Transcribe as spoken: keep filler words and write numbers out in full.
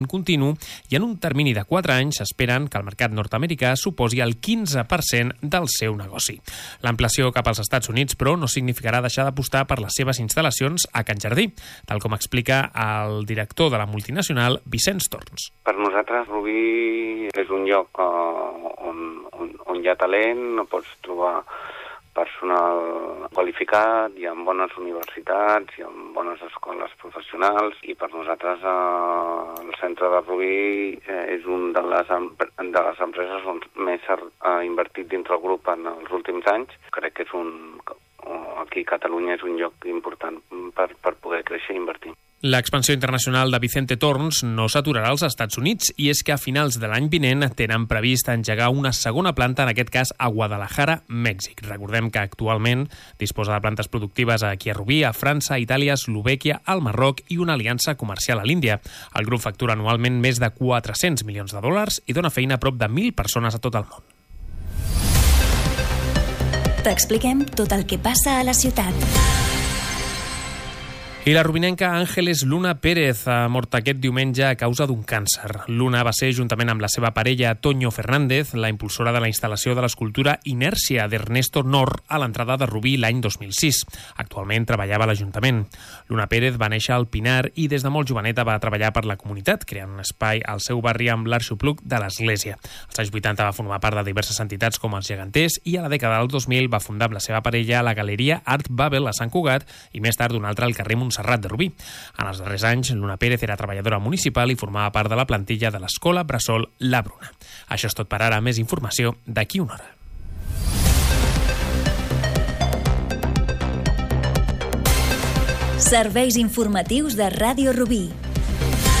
continu i en un termini de quatre anys s'esperen que el mercat nord-americà suposi el quinze per cent del seu negoci. L'ampliació cap als Estats Units, però, no significarà deixar d'apostar per les seves instal·lacions a Can Jardí, tal com explica el director de la multinacional, Vicenç Torns. Per nosaltres, Rubí és un lloc on, on, on hi ha talent, no pots trobar personal qualificat, hi ha bones universitats, hi ha bones escoles professionals i per nosaltres eh, el centre de Rubí eh, és un de les, de les empreses on més s'ha invertit dintre el grup en els últims anys. Crec que és un, aquí a Catalunya és un lloc important per, per poder créixer i invertir. L'expansió internacional de Vicente Torns no s'aturarà als Estats Units i és que a finals de l'any vinent tenen previst engegar una segona planta, en aquest cas a Guadalajara, Mèxic. Recordem que actualment disposa de plantes productives aquí a Rubí, a França, a Itàlia, a Eslovèquia, al Marroc i una aliança comercial a l'Índia. El grup factura anualment més de quatre-cents milions de dòlars i dona feina a prop de mil persones a tot el món. T'expliquem tot el que passa a la ciutat. I la rubinenca Ángeles Luna Pérez ha mort aquest diumenge a causa d'un càncer. Luna va ser, juntament amb la seva parella Toño Fernández, la impulsora de la instal·lació de l'escultura Inèrcia d'Ernesto Nor a l'entrada de Rubí l'any dos mil sis. Actualment treballava a l'Ajuntament. Luna Pérez va néixer al Pinar i des de molt joveneta va treballar per la comunitat, creant un espai al seu barri amb l'arxopluc de l'Església. Als anys vuitanta va formar part de diverses entitats com els Geganters i a la dècada del dos mil va fundar amb la seva parella la Galeria Art Babel a Sant Cugat i més tard una altra al carrer Montserrat de Rubí. En els darrers anys, Luna Pérez era treballadora municipal i formava part de la plantilla de l'Escola Bressol La Bruna. Això és tot per ara. Més informació d'aquí una hora. Serveis informatius de Ràdio Rubí.